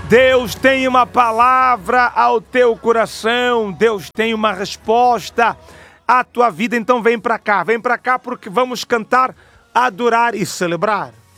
Deus tem uma palavra ao teu coração, Deus tem uma resposta à tua vida. Então vem para cá porque vamos cantar, adorar e celebrar.